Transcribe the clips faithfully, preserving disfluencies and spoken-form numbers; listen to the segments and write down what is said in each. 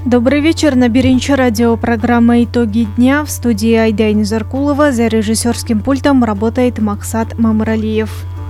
Добрый вечер. На Биринче радиопрограмма «Итоги дня». В студии Айдайна Заркулова. За режиссерским пультом работает Максат Мамралиев.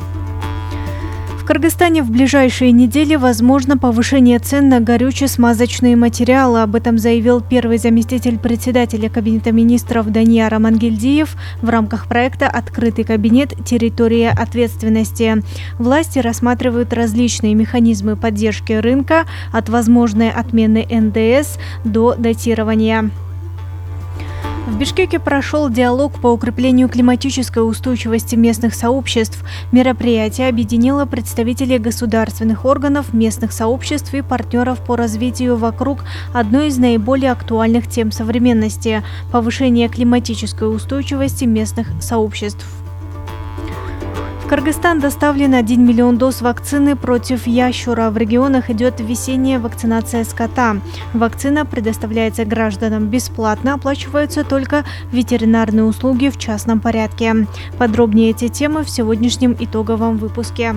В Кыргызстане в ближайшие недели возможно повышение цен на горюче-смазочные материалы. Об этом заявил первый заместитель председателя Кабинета министров Данияр Амангельдиев в рамках проекта «Открытый кабинет. Территория ответственности». Власти рассматривают различные механизмы поддержки рынка от возможной отмены эн дэ эс до датирования. В Бишкеке прошел диалог по укреплению климатической устойчивости местных сообществ. Мероприятие объединило представителей государственных органов, местных сообществ и партнеров по развитию вокруг одной из наиболее актуальных тем современности – повышение климатической устойчивости местных сообществ. В Кыргызстан доставлен один миллион доз вакцины против ящура. В регионах идет весенняя вакцинация скота. Вакцина предоставляется гражданам бесплатно, оплачиваются только ветеринарные услуги в частном порядке. Подробнее эти темы в сегодняшнем итоговом выпуске.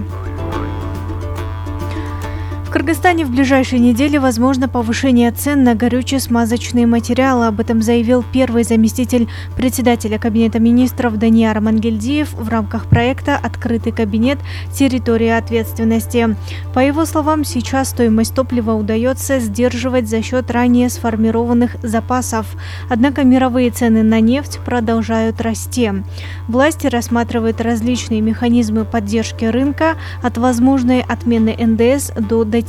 В Кыргызстане в ближайшие недели возможно повышение цен на горюче-смазочные материалы. Об этом заявил первый заместитель председателя Кабинета министров Данияр Амангельдиев в рамках проекта «Открытый кабинет. Территория ответственности». По его словам, сейчас стоимость топлива удается сдерживать за счет ранее сформированных запасов. Однако мировые цены на нефть продолжают расти. Власти рассматривают различные механизмы поддержки рынка от возможной отмены эн дэ эс до датирования.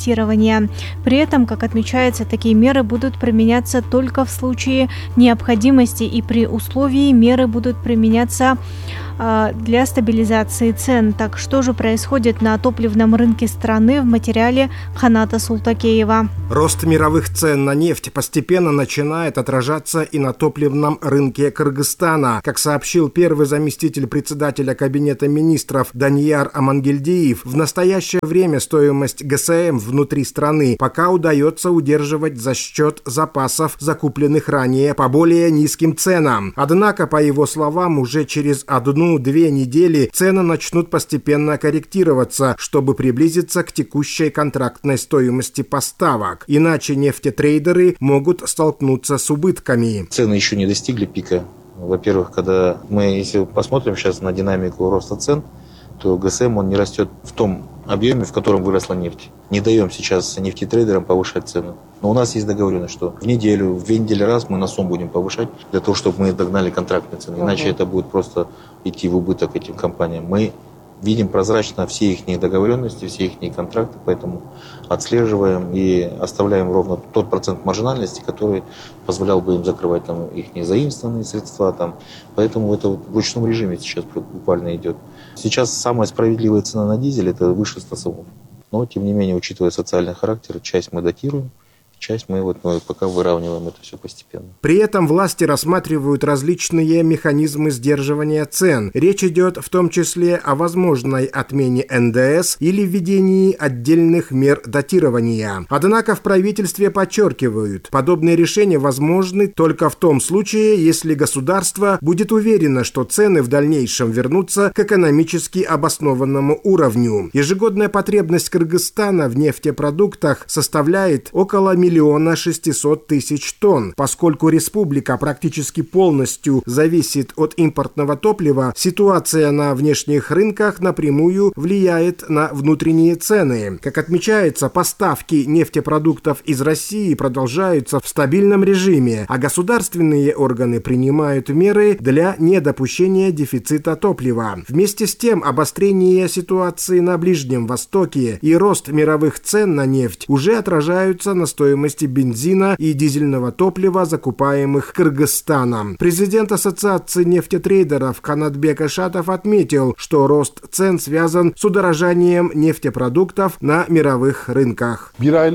При этом, как отмечается, такие меры будут применяться только в случае необходимости и при условии меры будут применяться э, для стабилизации цен. Так что же происходит на топливном рынке страны, в материале Ханата Султакеева. Рост мировых цен на нефть постепенно начинает отражаться и на топливном рынке Кыргызстана. Как сообщил первый заместитель председателя Кабинета министров Данияр Амангельдиев, в настоящее время стоимость гэ эс эм внутри страны пока удается удерживать за счет запасов, закупленных ранее по более низким ценам. Однако, по его словам, уже через одну-две недели цены начнут постепенно корректироваться, чтобы приблизиться к текущей контрактной стоимости поставок. Иначе нефтетрейдеры могут столкнуться с убытками. Цены еще не достигли пика. Во-первых, когда мы, если посмотрим сейчас на динамику роста цен, то гэ эс эм он не растет в том объеме, в котором выросла нефть. Не даем сейчас нефтетрейдерам повышать цену. Но у нас есть договоренность, что в неделю, в две недели раз мы на сом будем повышать, для того, чтобы мы догнали контрактные цены. Иначе uh-huh. это будет просто идти в убыток этим компаниям. Мы видим прозрачно все их договоренности, все их контракты, поэтому отслеживаем и оставляем ровно тот процент маржинальности, который позволял бы им закрывать там, их заимствованные средства. Там. Поэтому это в ручном режиме сейчас буквально идет. Сейчас самая справедливая цена на дизель – это выше ста сомов. Но, тем не менее, учитывая социальный характер, часть мы датируем. Часть мы вот, ну, пока выравниваем это все постепенно. При этом власти рассматривают различные механизмы сдерживания цен. Речь идет в том числе о возможной отмене эн дэ эс или введении отдельных мер датирования. Однако в правительстве подчеркивают, подобные решения возможны только в том случае, если государство будет уверено, что цены в дальнейшем вернутся к экономически обоснованному уровню. Ежегодная потребность Кыргызстана в нефтепродуктах составляет около миллиона шестисот тысяч тонн. Поскольку республика практически полностью зависит от импортного топлива, ситуация на внешних рынках напрямую влияет на внутренние цены. Как отмечается, поставки нефтепродуктов из России продолжаются в стабильном режиме, а государственные органы принимают меры для недопущения дефицита топлива. Вместе с тем, обострение ситуации на Ближнем Востоке и рост мировых цен на нефть уже отражаются на стоимости бензина и дизельного топлива, закупаемых Кыргызстаном. Президент Ассоциации нефтетрейдеров Канатбек Ашатов отметил, что рост цен связан с удорожанием нефтепродуктов на мировых рынках.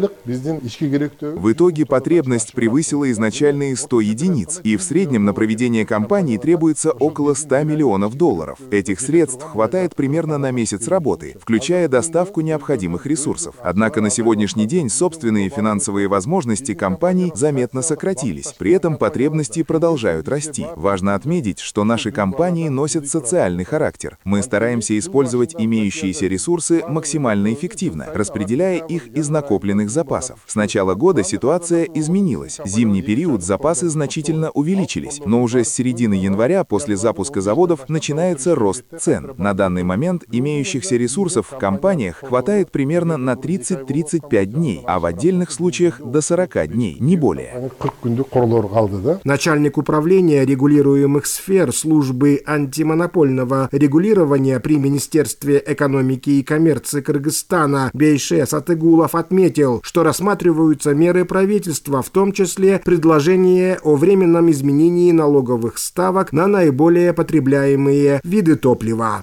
В итоге потребность превысила изначальные сто единиц, и в среднем на проведение кампании требуется около ста миллионов долларов. Этих средств хватает примерно на месяц работы, включая доставку необходимых ресурсов. Однако на сегодняшний день собственные финансовые возможности возможности компаний заметно сократились. При этом потребности продолжают расти. Важно отметить, что наши компании носят социальный характер. Мы стараемся использовать имеющиеся ресурсы максимально эффективно, распределяя их из накопленных запасов. С начала года ситуация изменилась. Зимний период запасы значительно увеличились, но уже с середины января после запуска заводов начинается рост цен. На данный момент имеющихся ресурсов в компаниях хватает примерно на тридцать-тридцать пять дней, а в отдельных случаях до сорока дней, не более. Начальник управления регулируемых сфер службы антимонопольного регулирования при Министерстве экономики и коммерции Кыргызстана Бейше Сатыгулов отметил, что рассматриваются меры правительства, в том числе предложение о временном изменении налоговых ставок на наиболее потребляемые виды топлива.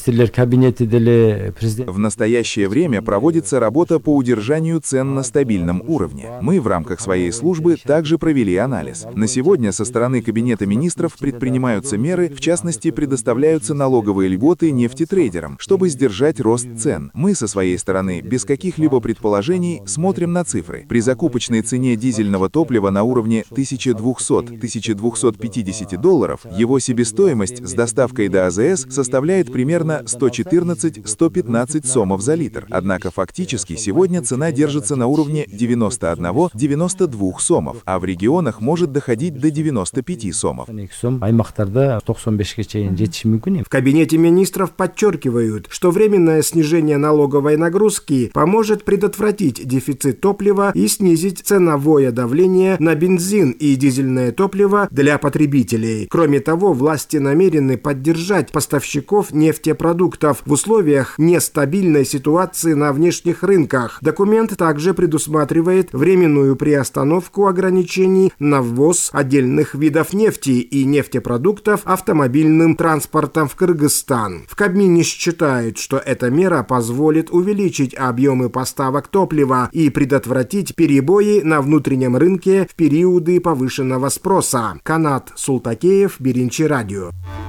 В настоящее время проводится работа по удержанию цен на стабильном уровне. Мы в рамках своей службы также провели анализ. На сегодня со стороны Кабинета министров предпринимаются меры, в частности, предоставляются налоговые льготы нефтетрейдерам, чтобы сдержать рост цен. Мы со своей стороны без каких-либо предположений смотрим на цифры. При закупочной цене дизельного топлива на уровне тысяча двести — тысяча двести пятьдесят долларов, его себестоимость с доставкой до АЗС составляет примерно сто четырнадцать — сто пятнадцать сомов за литр. Однако фактически сегодня цена держится на уровне девяноста одного — девяноста двух сомов, а в регионах может доходить до девяноста пяти сомов. В Кабинете министров подчеркивают, что временное снижение налоговой нагрузки поможет предотвратить дефицит топлива и снизить ценовое давление на бензин и дизельное топливо для потребителей. Кроме того, власти намерены поддержать поставщиков нефтепродуктов в условиях нестабильной ситуации на внешних рынках. Документ также предусматривает временную приостановку ограничений на ввоз отдельных видов нефти и нефтепродуктов автомобильным транспортом в Кыргызстан. В Кабмине считают, что эта мера позволит увеличить объемы поставок топлива и предотвратить перебои на внутреннем рынке в периоды повышенного спроса. Канат Султакеев, Биринчи радио.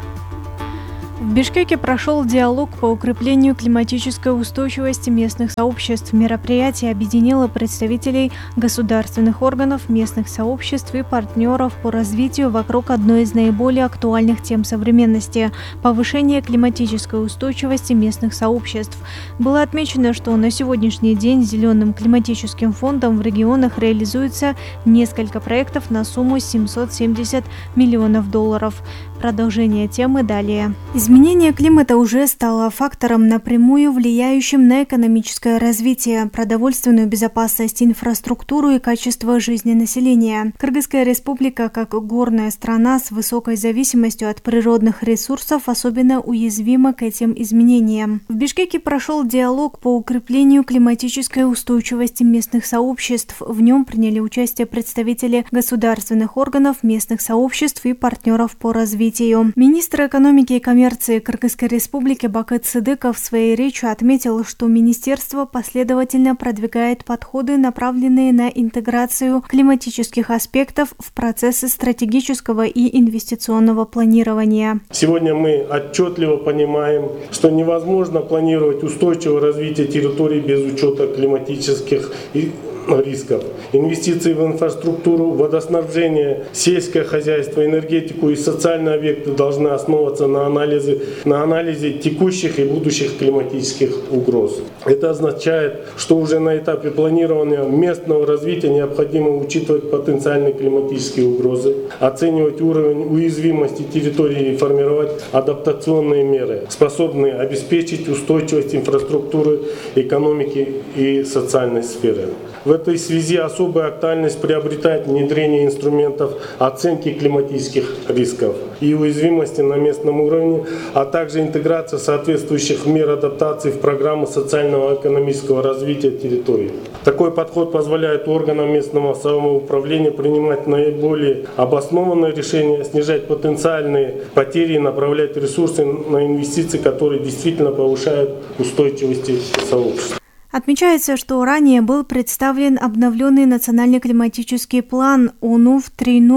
В Бишкеке прошел диалог по укреплению климатической устойчивости местных сообществ. Мероприятие объединило представителей государственных органов, местных сообществ и партнеров по развитию вокруг одной из наиболее актуальных тем современности – повышения климатической устойчивости местных сообществ. Было отмечено, что на сегодняшний день Зеленым климатическим фондом в регионах реализуется несколько проектов на сумму семьсот семьдесят миллионов долларов. Продолжение темы далее. Изменение климата уже стало фактором, напрямую влияющим на экономическое развитие, продовольственную безопасность, инфраструктуру и качество жизни населения. Кыргызская республика, как горная страна с высокой зависимостью от природных ресурсов, особенно уязвима к этим изменениям. В Бишкеке прошел диалог по укреплению климатической устойчивости местных сообществ. В нем приняли участие представители государственных органов, местных сообществ и партнеров по развитию. Министр экономики и коммерции Кыргызской республики Бакыт Сыдыков в своей речи отметил, что министерство последовательно продвигает подходы, направленные на интеграцию климатических аспектов в процессы стратегического и инвестиционного планирования. Сегодня мы отчетливо понимаем, что невозможно планировать устойчивое развитие территорий без учета климатических и рисков. Инвестиции в инфраструктуру, водоснабжение, сельское хозяйство, энергетику и социальные объекты должны основываться на анализе, на анализе текущих и будущих климатических угроз. Это означает, что уже на этапе планирования местного развития необходимо учитывать потенциальные климатические угрозы, оценивать уровень уязвимости территории и формировать адаптационные меры, способные обеспечить устойчивость инфраструктуры, экономики и социальной сферы. В этой связи особую актуальность приобретает внедрение инструментов оценки климатических рисков и уязвимости на местном уровне, а также интеграция соответствующих мер адаптации в программы социального и экономического развития территории. Такой подход позволяет органам местного самоуправления принимать наиболее обоснованные решения, снижать потенциальные потери и направлять ресурсы на инвестиции, которые действительно повышают устойчивость сообщества. Отмечается, что ранее был представлен обновленный национальный климатический план ОНУФ три ноль.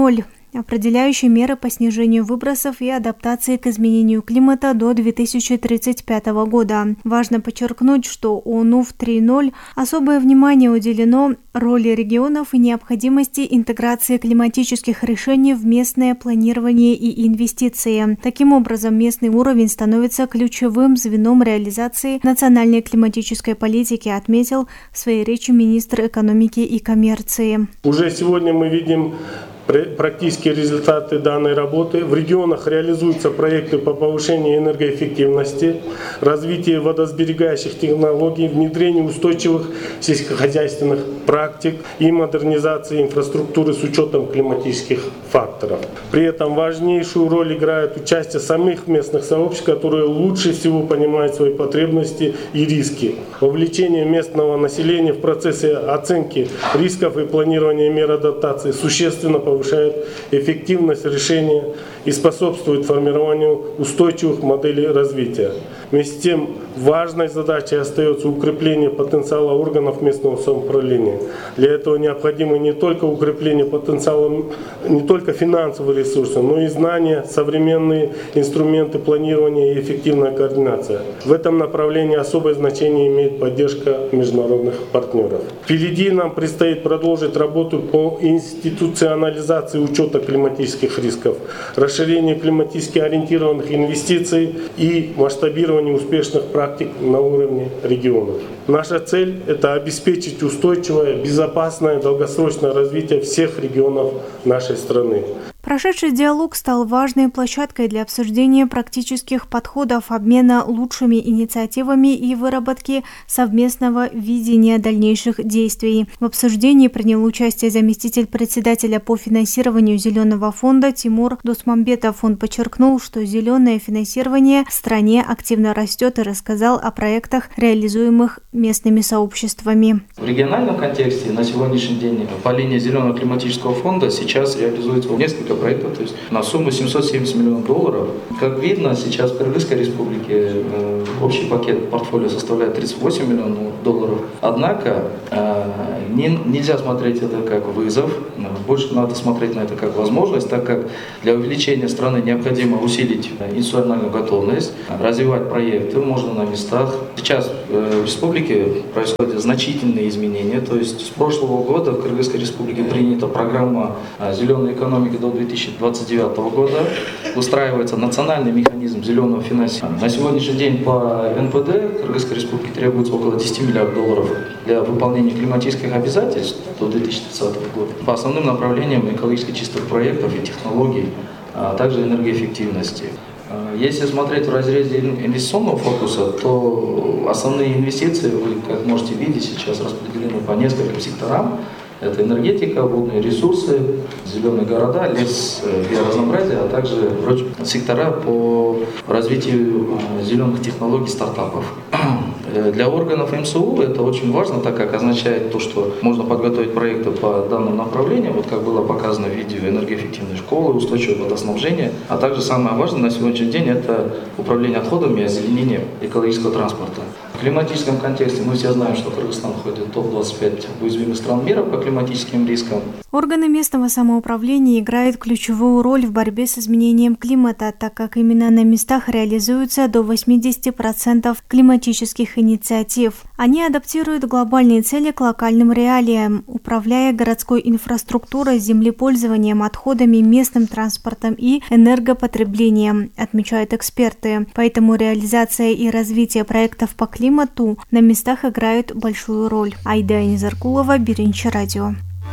определяющий меры по снижению выбросов и адаптации к изменению климата до две тысячи тридцать пятого года. Важно подчеркнуть, что ОНУФ три ноль особое внимание уделено роли регионов и необходимости интеграции климатических решений в местное планирование и инвестиции. Таким образом, местный уровень становится ключевым звеном реализации национальной климатической политики, отметил в своей речи министр экономики и коммерции. Уже сегодня мы видим практические результаты данной работы. В регионах реализуются проекты по повышению энергоэффективности, развитию водосберегающих технологий, внедрению устойчивых сельскохозяйственных практик и модернизации инфраструктуры с учетом климатических факторов. При этом важнейшую роль играет участие самих местных сообществ, которые лучше всего понимают свои потребности и риски. Вовлечение местного населения в процессе оценки рисков и планирования мер адаптации существенно повышает повышает эффективность решения и способствует формированию устойчивых моделей развития. Вместе с тем, важной задачей остается укрепление потенциала органов местного самоуправления. Для этого необходимо не только укрепление потенциала, не только финансовые ресурсы, но и знания, современные инструменты планирования и эффективная координация. В этом направлении особое значение имеет поддержка международных партнеров. Впереди нам предстоит продолжить работу по институционализации учета климатических рисков, расширению климатически ориентированных инвестиций и масштабированию успешных практик на уровне регионов. Наша цель – это обеспечить устойчивое, безопасное, долгосрочное развитие всех регионов нашей страны. Прошедший диалог стал важной площадкой для обсуждения практических подходов, обмена лучшими инициативами и выработки совместного видения дальнейших действий. В обсуждении принял участие заместитель председателя по финансированию Зеленого фонда Тимур Дусмамбетов. Он подчеркнул, что зеленое финансирование в стране активно растет и рассказал о проектах, реализуемых местными сообществами. В региональном контексте на сегодняшний день по линии Зеленого климатического фонда сейчас реализуется несколько проектов, то есть на сумму семьсот семьдесят миллионов долларов. Как видно, сейчас в Кыргызской республике э, общий пакет портфолио составляет тридцать восемь миллионов долларов. Однако э, не, нельзя смотреть это как вызов, больше надо смотреть на это как возможность, так как для увеличения страны необходимо усилить институциональную готовность, развивать проекты, можно на местах. Сейчас э, в республике происходят значительные изменения, то есть с прошлого года в Кыргызской республике принята программа зеленой экономики до две тысячи двадцать девятого года, устраивается национальный механизм зеленого финансирования. На сегодняшний день по эн пэ дэ Кыргызской республике требуется около десяти миллиардов долларов для выполнения климатических обязательств до две тысячи тридцатого года по основным направлениям экологически чистых проектов и технологий, а также энергоэффективности. Если смотреть в разрезе инвестиционного фокуса, то основные инвестиции, вы, как можете видеть, сейчас распределены по нескольким секторам. Это энергетика, водные ресурсы, зеленые города, лес, биоразнообразие, а также сектора по развитию зеленых технологий стартапов. Для органов эм эс у это очень важно, так как означает то, что можно подготовить проекты по данным направлениям, вот как было показано в видео, энергоэффективной школы, устойчивое водоснабжение, а также самое важное на сегодняшний день это управление отходами и озеленение экологического транспорта. В климатическом контексте мы все знаем, что Кыргызстан входит в топ двадцать пять уязвимых стран мира по климатическим рискам. Органы местного самоуправления играют ключевую роль в борьбе с изменением климата, так как именно на местах реализуется до восьмидесяти процентов климатических инициатив. Они адаптируют глобальные цели к локальным реалиям, управляя городской инфраструктурой, землепользованием, отходами, местным транспортом и энергопотреблением, отмечают эксперты. Поэтому реализация и развитие проектов по климату климату на местах играют большую роль. Айда Низаркулова, Биринчи радио.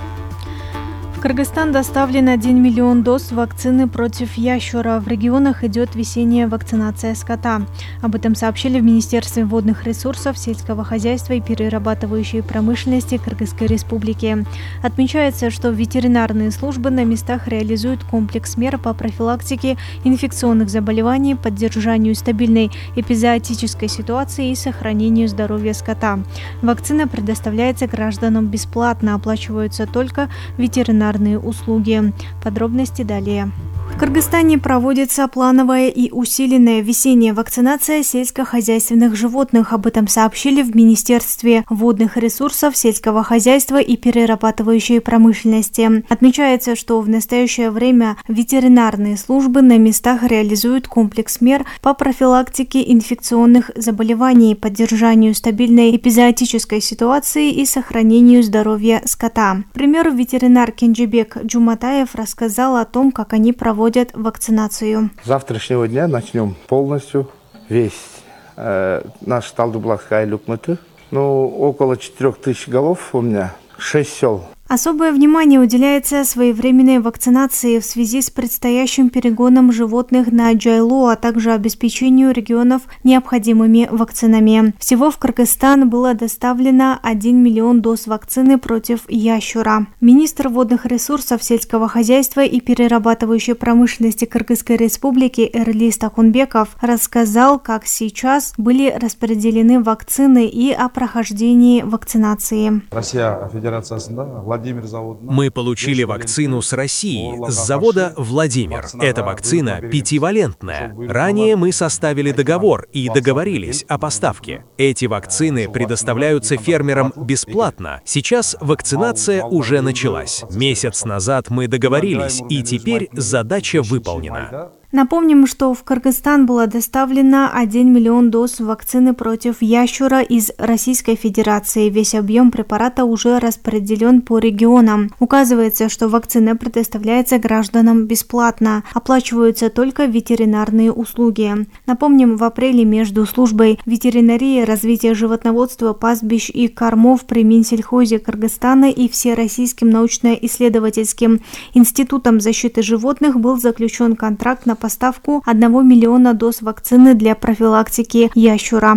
В Кыргызстан доставлен один миллион доз вакцины против ящура. В регионах идет весенняя вакцинация скота. Об этом сообщили в Министерстве водных ресурсов, сельского хозяйства и перерабатывающей промышленности Кыргызской республики. Отмечается, что ветеринарные службы на местах реализуют комплекс мер по профилактике инфекционных заболеваний, поддержанию стабильной эпизоотической ситуации и сохранению здоровья скота. Вакцина предоставляется гражданам бесплатно, оплачиваются только ветеринарные услуги. Подробности далее. В Кыргызстане проводится плановая и усиленная весенняя вакцинация сельскохозяйственных животных. Об этом сообщили в Министерстве водных ресурсов, сельского хозяйства и перерабатывающей промышленности. Отмечается, что в настоящее время ветеринарные службы на местах реализуют комплекс мер по профилактике инфекционных заболеваний, поддержанию стабильной эпизоотической ситуации и сохранению здоровья скота. К примеру, ветеринар Кенжебек Джуматаев рассказал о том, как они проводят вакцинацию. С завтрашнего дня начнем полностью весь э, наш Талдыбулакский айлык мыты. Ну, около четырех тысяч голов у меня, шесть сел. Особое внимание уделяется своевременной вакцинации в связи с предстоящим перегоном животных на Джайлу, а также обеспечению регионов необходимыми вакцинами. Всего в Кыргызстан было доставлено один миллион доз вакцины против ящура. Министр водных ресурсов, сельского хозяйства и перерабатывающей промышленности Кыргызской республики Эрлис Такунбеков рассказал, как сейчас были распределены вакцины и о прохождении вакцинации. Россия Федерация Мы получили вакцину с России, с завода «Владимир». Эта вакцина пятивалентная. Ранее мы составили договор и договорились о поставке. Эти вакцины предоставляются фермерам бесплатно. Сейчас вакцинация уже началась. Месяц назад мы договорились, и теперь задача выполнена. Напомним, что в Кыргызстан было доставлено один миллион доз вакцины против ящура из Российской Федерации. Весь объем препарата уже распределен по регионам. Указывается, что вакцина предоставляется гражданам бесплатно. Оплачиваются только ветеринарные услуги. Напомним, в апреле между службой ветеринарии, развития животноводства, пастбищ и кормов при Минсельхозе Кыргызстана и Всероссийским научно-исследовательским институтом защиты животных был заключен контракт на поставку одного миллиона доз вакцины для профилактики ящура.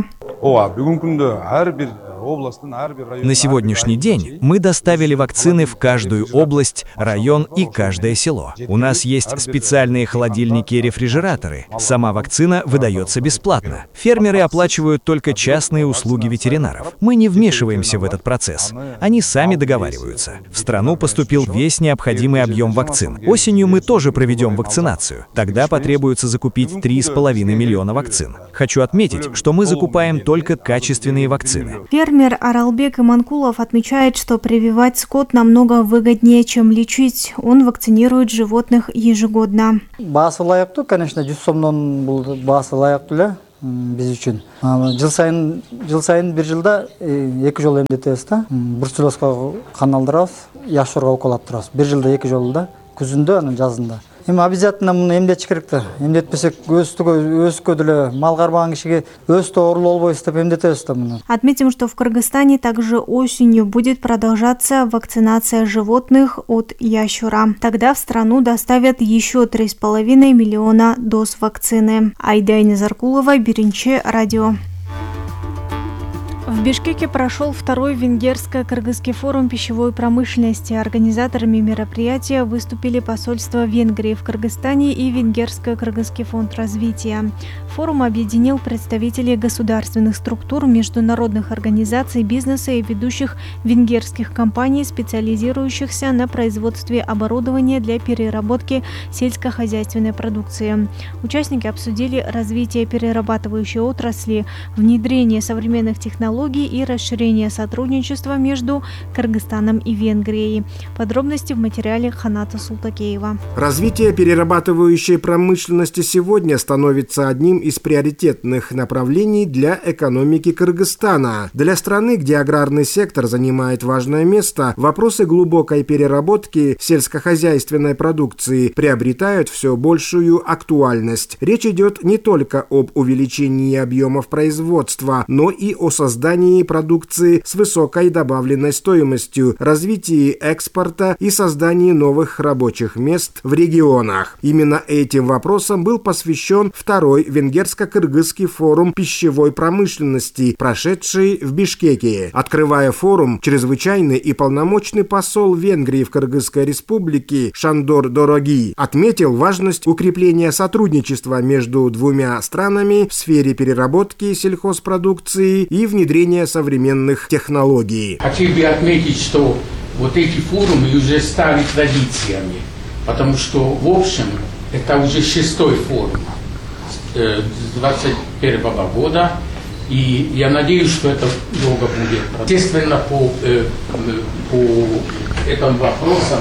На сегодняшний день мы доставили вакцины в каждую область, район и каждое село. У нас есть специальные холодильники и рефрижераторы. Сама вакцина выдается бесплатно. Фермеры оплачивают только частные услуги ветеринаров. Мы не вмешиваемся в этот процесс. Они сами договариваются. В страну поступил весь необходимый объем вакцин. Осенью мы тоже проведем вакцинацию. Тогда потребуется закупить три с половиной миллиона вакцин. Хочу отметить, что мы закупаем только качественные вакцины. Фермер Аралбек Иманкулов отмечает, что прививать скот намного выгоднее, чем лечить. Он вакцинирует животных ежегодно. Басы лайыктуу, конечно, жүз сомдон бул басы лайыктуу эле биз үчүн. Жыл сайын жыл сайын бир жылда эки жолу эмдетебиз да. Бруцеллезга кан алдырабыз, яшурга укол алып турабыз. Бир жылда эки жолу да, күзүндө, анан жазында. Эми обязательно муну эмдетиш керек да. Эмдетпесек өстүгө өскө деле мал карбаган кишиге өстө оорулуу болбойбуз деп эмдетебиз да муну. Отметим, что в Кыргызстане также осенью будет продолжаться вакцинация животных от ящура. Тогда в страну доставят еще три с половиной миллиона доз вакцины. Айдай Низаркулова, Биринчи радио. В Бишкеке прошел второй венгерско-кыргызский форум пищевой промышленности. Организаторами мероприятия выступили посольство Венгрии в Кыргызстане и Венгерско-кыргызский фонд развития. Форум объединил представителей государственных структур, международных организаций, бизнеса и ведущих венгерских компаний, специализирующихся на производстве оборудования для переработки сельскохозяйственной продукции. Участники обсудили развитие перерабатывающей отрасли, внедрение современных технологий и расширение сотрудничества между Кыргызстаном и Венгрией. Подробности в материале Ханата Султакеева. Развитие перерабатывающей промышленности сегодня становится одним из приоритетных направлений для экономики Кыргызстана. Для страны, где аграрный сектор занимает важное место, вопросы глубокой переработки сельскохозяйственной продукции приобретают все большую актуальность. Речь идет не только об увеличении объемов производства, но и о создании продукции с высокой добавленной стоимостью, развитии экспорта и создании новых рабочих мест в регионах. Именно этим вопросам был посвящен второй венгерско-кыргызский форум пищевой промышленности, прошедший в Бишкеке. Открывая форум, чрезвычайный и полномочный посол Венгрии в Кыргызской республике Шандор Дороги отметил важность укрепления сотрудничества между двумя странами в сфере переработки сельхозпродукции и внедрения современных технологий. Хотел бы отметить, что вот эти форумы уже стали традициями, потому что в общем Это уже шестой форум двадцать первого года. И я надеюсь, что это долго будет. Естественно, по, по этим вопросам,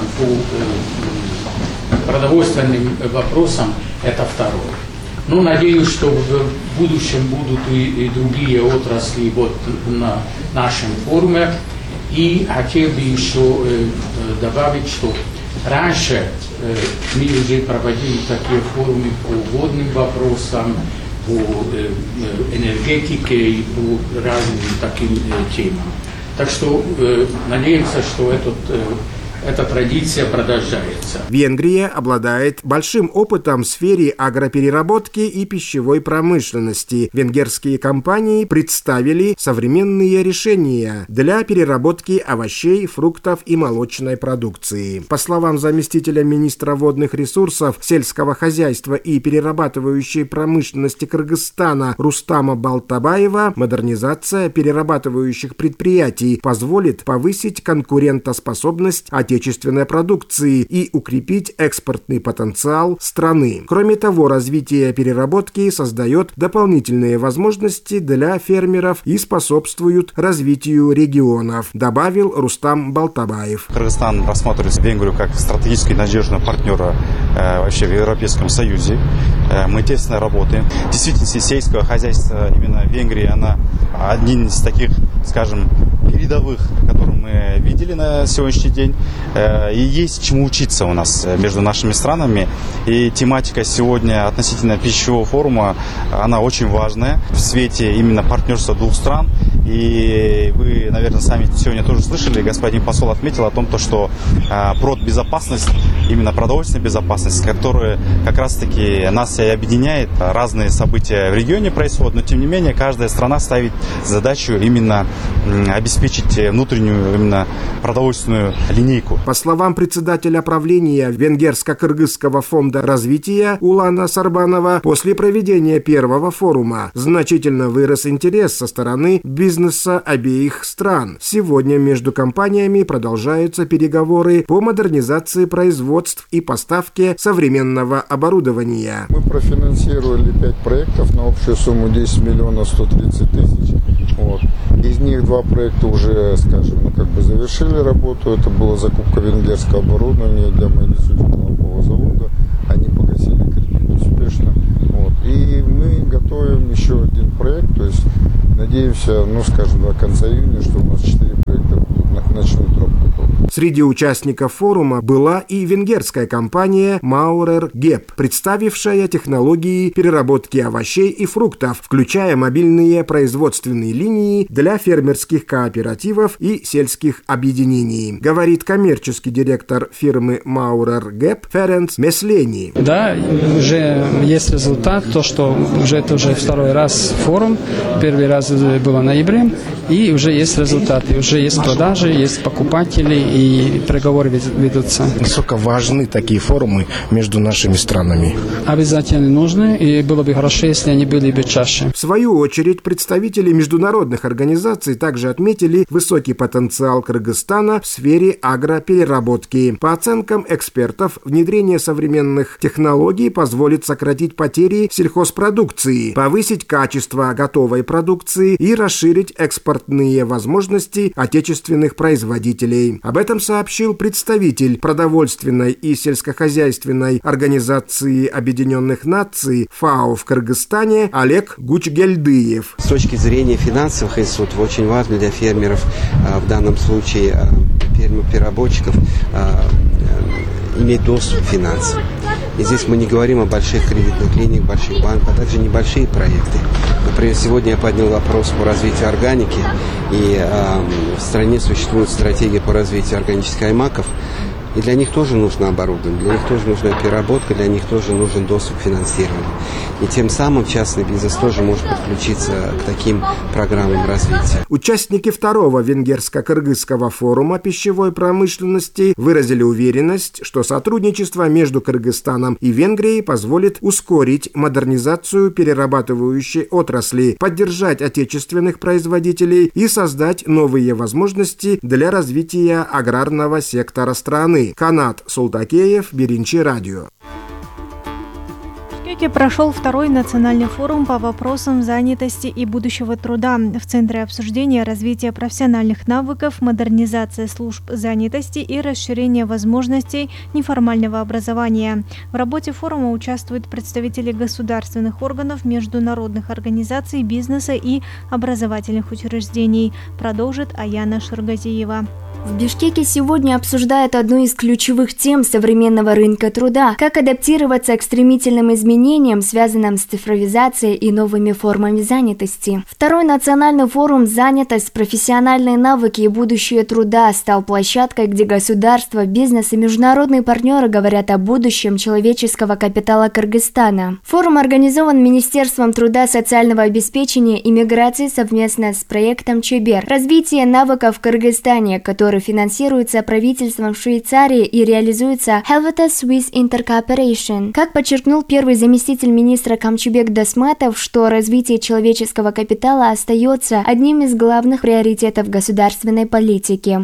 по продовольственным вопросам, это второе. Ну, надеюсь, что в будущем будут и, и другие отрасли вот на нашем форуме. И хотел бы еще э, добавить, что раньше э, мы уже проводили такие форумы по водным вопросам, по э, энергетике и по разным таким э, темам. Так что э, надеемся, что этот э, эта традиция продолжается. Венгрия обладает большим опытом в сфере агропереработки и пищевой промышленности. Венгерские компании представили современные решения для переработки овощей, фруктов и молочной продукции. По словам заместителя министра водных ресурсов, сельского хозяйства и перерабатывающей промышленности Кыргызстана Рустама Балтабаева, модернизация перерабатывающих предприятий позволит повысить конкурентоспособность отечественной отечественной продукции и укрепить экспортный потенциал страны. Кроме того, развитие переработки создает дополнительные возможности для фермеров и способствует развитию регионов, добавил Рустам Балтабаев. Кыргызстан рассматривает Венгрию как стратегически надежного партнера э, вообще в Европейском Союзе. Э, мы тесно работаем. В действительности сельское хозяйство именно Венгрии, она один из таких, скажем, передовых, которые мы видели на сегодняшний день. И есть чему учиться у нас между нашими странами. И тематика сегодня относительно пищевого форума, она очень важная в свете именно партнерства двух стран. И вы, наверное, сами сегодня тоже слышали, господин посол отметил о том, что продбезопасность, именно продовольственная безопасность, которая как раз-таки нас и объединяет. Разные события в регионе происходят, но тем не менее каждая страна ставит задачу именно обеспечить внутреннюю именно продовольственную линейку. По словам председателя правления Венгерско-Кыргызского фонда развития Улана Сарбанова, после проведения первого форума значительно вырос интерес со стороны бизнеса обеих стран. Сегодня между компаниями продолжаются переговоры по модернизации производств и поставке современного оборудования. Мы профинансировали пять проектов на общую сумму десять миллионов сто тридцать тысяч. Вот. Из них два проекта уже, скажем, ну, как бы завершили работу. Это была закупка венгерского оборудования для Майнисудского завода. Они погасили кредит успешно. Вот. И мы готовим еще один проект. То есть надеемся, ну, скажем, до конца июня, что у нас четыре проекта начнут работать. Среди участников форума была и венгерская компания Maurer Gep, представившая технологии переработки овощей и фруктов, включая мобильные производственные линии для фермерских кооперативов и сельских объединений, говорит коммерческий директор фирмы Maurer Gep Ференц Меслени. Да, уже есть результат, то, что уже это уже второй раз форум, первый раз было в ноябре, и уже есть результаты, уже есть продажи, есть покупатели, и переговоры ведутся. Насколько важны такие форумы между нашими странами? Обязательно нужны, и было бы хорошо, если они были бы чаще. В свою очередь, представители международных организаций также отметили высокий потенциал Кыргызстана в сфере агропереработки. По оценкам экспертов, внедрение современных технологий позволит сократить потери сельхозпродукции, повысить качество готовой продукции и расширить экспортные возможности отечественных производителей. Об этом сообщил представитель продовольственной и сельскохозяйственной организации Объединенных Наций ФАО в Кыргызстане Олег Гучгельдыев. С точки зрения финансовых институтов очень важно для фермеров, в данном случае фермеров-переработчиков, иметь доступ к финансам. И здесь мы не говорим о больших кредитных линиях, больших банках, а также небольшие проекты. Например, сегодня я поднял вопрос по развитию органики, и э, в стране существует стратегия по развитию органических аймаков, и для них тоже нужно оборудование, для них тоже нужна переработка, для них тоже нужен доступ к финансированию. И тем самым частный бизнес тоже может подключиться к таким программам развития. Участники второго венгерско-кыргызского форума пищевой промышленности выразили уверенность, что сотрудничество между Кыргызстаном и Венгрией позволит ускорить модернизацию перерабатывающей отрасли, поддержать отечественных производителей и создать новые возможности для развития аграрного сектора страны. Канат Султакеев, Биринчи радио. Бишкеке прошел второй национальный форум по вопросам занятости и будущего труда. В центре обсуждения развития профессиональных навыков, модернизация служб занятости и расширение возможностей неформального образования. В работе форума участвуют представители государственных органов, международных организаций, бизнеса и образовательных учреждений. Продолжит Аяна Шургазиева. В Бишкеке сегодня обсуждают одну из ключевых тем современного рынка труда – как адаптироваться к стремительным изменениям, связанным с цифровизацией и новыми формами занятости. Второй национальный форум «Занятость, профессиональные навыки и будущее труда» стал площадкой, где государство, бизнес и международные партнеры говорят о будущем человеческого капитала Кыргызстана. Форум организован Министерством труда, социального обеспечения и миграции совместно с проектом ЧЕБЕР «Развитие навыков в Кыргызстане», который финансируется правительством Швейцарии и реализуется Helvetia Swiss Intercooperation. Как подчеркнул первый заместитель министра Камчыбек Дасматов, что развитие человеческого капитала остается одним из главных приоритетов государственной политики.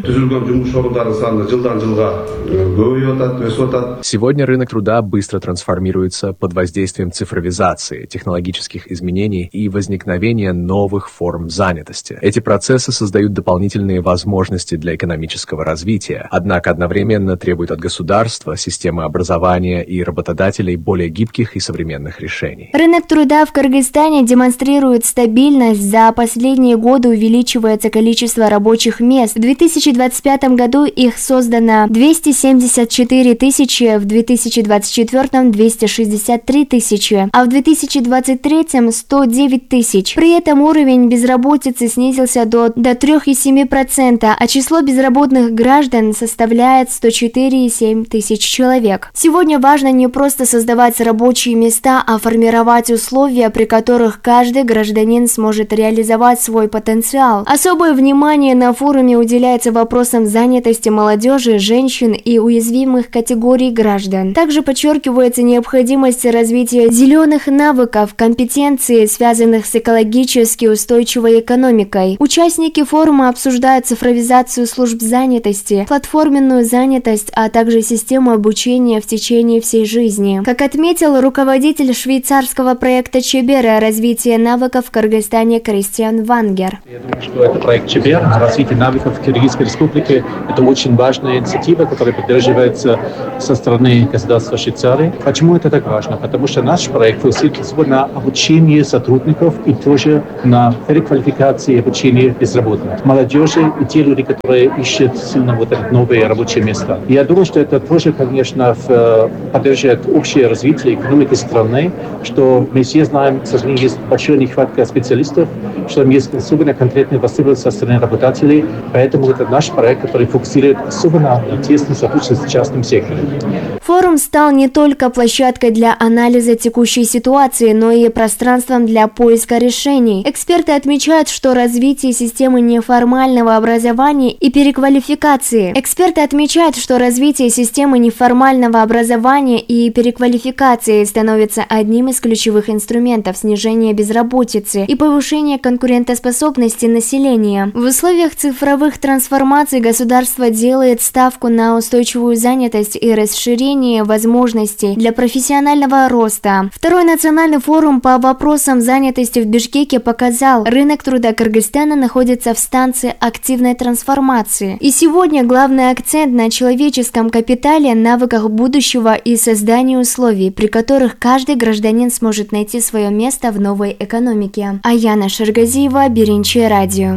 Сегодня рынок труда быстро трансформируется под воздействием цифровизации, технологических изменений и возникновения новых форм занятости. Эти процессы создают дополнительные возможности для экономического развития, однако одновременно требуют от государства, системы образования и работодателей более гибких и современных решений. Рынок труда в Кыргызстане демонстрирует стабильность. За последние годы увеличивается количество рабочих мест. В две тысячи двадцать пятом году их создано двести семьдесят четыре тысячи, в две тысячи двадцать четвёртом двести шестьдесят три тысячи, а в две тысячи двадцать третьем сто девять тысяч. При этом уровень безработицы снизился до, до три целых семь десятых процента, а число безработных граждан составляет сто четыре целых семь десятых тысяч человек. Сегодня важно не просто создавать рабочие места, а формировать условия, при которых каждый гражданин сможет реализовать свой потенциал. Особое внимание на форуме уделяется вопросам занятости молодежи, женщин и уязвимых категорий граждан. Также подчеркивается необходимость развития зеленых навыков, компетенций, связанных с экологически устойчивой экономикой. Участники форума обсуждают цифровизацию служб занятости, платформенную занятость, а также систему обучения в течение всей жизни. Как отметил руководитель швейцарского проекта ЧЕБЕР о развитии навыков в Кыргызстане Кристиан Вангер. Я думаю, что это проект ЧЕБЕР, развитие навыков в Кыргызской республике. Это очень важная инициатива, которая поддерживается со стороны государства Швейцарии. Почему это так важно? Потому что наш проект фокусируется на обучении сотрудников и тоже на переквалификации и обучении безработных. Молодежи и те люди, которые ищут сильно вот это новые рабочие места. Я думаю, что это тоже, конечно, поддерживает общее развитие экономики страны, что мы все знаем, к сожалению, есть большая нехватка специалистов, что есть особенно конкретные востребованности со стороны работодателей, поэтому это наш проект, который фокусирует особенно на тесном сотрудничестве с частным сектором. Форум стал не только площадкой для анализа текущей ситуации, но и пространством для поиска решений. Эксперты отмечают, что развитие системы неформального образования и переквалификации. Эксперты отмечают, что развитие системы неформального образования и переквалификации становится одним из ключевых инструментов снижения безработицы и повышения конкурентоспособности населения. В условиях цифровых трансформаций государство делает ставку на устойчивую занятость и расширение возможностей для профессионального роста. Второй национальный форум по вопросам занятости в Бишкеке показал, рынок труда Кыргызстана находится в станции активной трансформации. И сегодня главный акцент на человеческом капитале, навыках будущего и создании условий, при которых каждый гражданин сможет найти свое место в новой экономике. Аяна Шургазиева, Биринчи радио.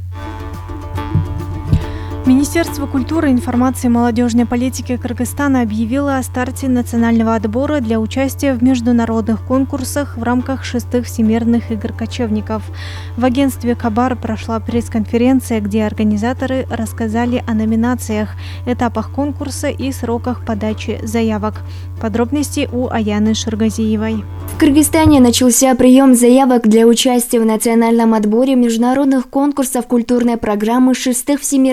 Министерство культуры, информации и молодежной политики Кыргызстана объявило о старте национального отбора для участия в международных конкурсах в рамках шестых всемирных игр кочевников. В агентстве Кабар прошла пресс-конференция, где организаторы рассказали о номинациях, этапах конкурса и сроках подачи заявок. Подробности у Аяны Шургазиевой. В Кыргызстане начался прием заявок для участия в национальном отборе международных конкурсов культурной программы шестых всемирных игр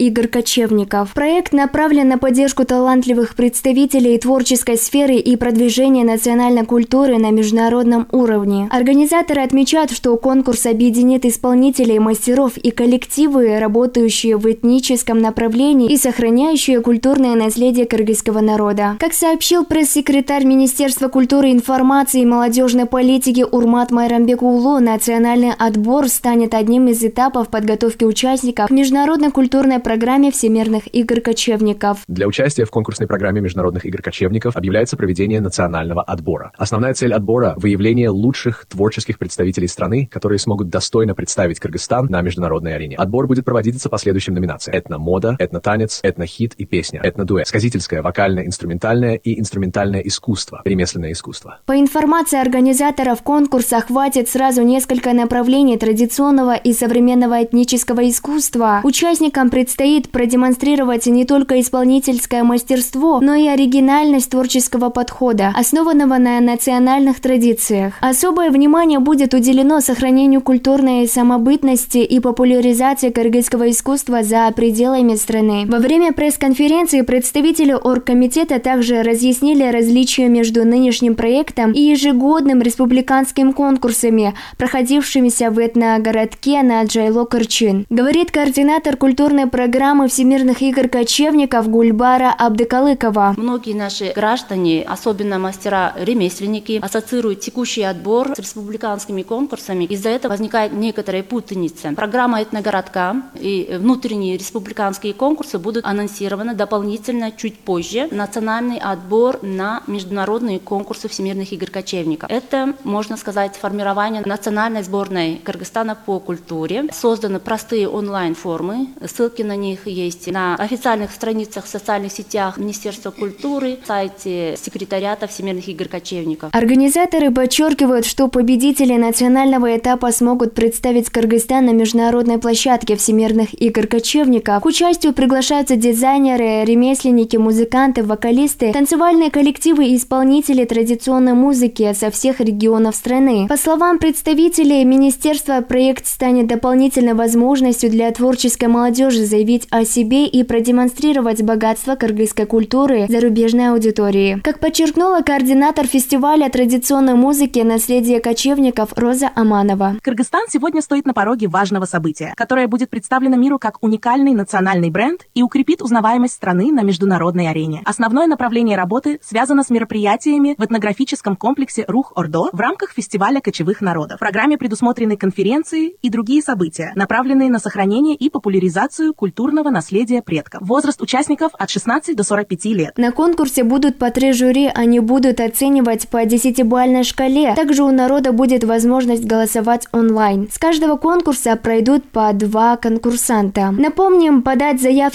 игр кочевников. Проект направлен на поддержку талантливых представителей творческой сферы и продвижение национальной культуры на международном уровне. Организаторы отмечают, что конкурс объединит исполнителей, мастеров и коллективы, работающие в этническом направлении и сохраняющие культурное наследие кыргызского народа. Как сообщил пресс-секретарь Министерства культуры, информации и молодежной политики Урмат Майрамбек-Улу, национальный отбор станет одним из этапов подготовки участников к международной культурной программе Всемирных игр кочевников. Для участия в конкурсной программе Международных игр кочевников объявляется проведение национального отбора. Основная цель отбора – выявление лучших творческих представителей страны, которые смогут достойно представить Кыргызстан на международной арене. Отбор будет проводиться по следующим номинациям: этно-мода, этно-танец, этно-хит и песня, этно-дуэт, сказительское, вокальное, инструментальное и инструментальное искусство, ремесленное искусство. По информации организаторов конкурса, охватит сразу несколько направлений традиционного и современного этнического искусства. Участникам предстоит продемонстрировать не только исполнительское мастерство, но и оригинальность творческого подхода, основанного на национальных традициях. Особое внимание будет уделено сохранению культурной самобытности и популяризации кыргызского искусства за пределами страны. Во время пресс-конференции представители оргкомитета также разъяснили различия между нынешним проектом и ежегодным республиканским конкурсами, проходившимися в этногородке на Джайло-Кырчин. Говорит координатор культурной программы Всемирных игр кочевников Гульбара Абдыкалыкова. Многие наши граждане, особенно мастера-ремесленники, ассоциируют текущий отбор с республиканскими конкурсами. Из-за этого возникает некоторая путаница. Программа этногородка и внутренние республиканские конкурсы будут анонсированы дополнительно чуть позже. Национальный отбор на международные конкурсы Всемирных игр кочевников. Это, можно сказать, формирование национальной сборной Кыргызстана по культуре. Созданы простые онлайн-формы. Ссылки на них есть на официальных страницах в социальных сетях Министерства культуры, сайте секретариата Всемирных игр кочевников. Организаторы подчеркивают, что победители национального этапа смогут представить Кыргызстан на международной площадке Всемирных игр кочевников. К участию приглашаются дизайнеры, ремесленники, музыканты, вокалисты, танцевальные коллективы и исполнители традиционной музыки со всех регионов страны. По словам представителей министерства, проект станет дополнительной возможностью для творческой молодежи заявить о себе и продемонстрировать богатство кыргызской культуры зарубежной аудитории. Как подчеркнула координатор фестиваля традиционной музыки «Наследие кочевников» Роза Аманова. Кыргызстан сегодня стоит на пороге важного события, которое будет представлено миру как уникальный национальный бренд и укрепит узнаваемость страны на международной арене. Основное направление работы связано с мероприятиями в этнографическом комплексе Рух-Ордо в рамках фестиваля кочевых народов. В программе предусмотрены конференции и другие события, направленные на сохранение и популяризацию культурного наследия предков. Возраст участников от шестнадцати до сорока пяти лет. На конкурсе будут по три жюри, они будут оценивать по десятибалльной шкале. Также у народа будет возможность голосовать онлайн. С каждого конкурса пройдут по два конкурсанта. Напомним, подать заявки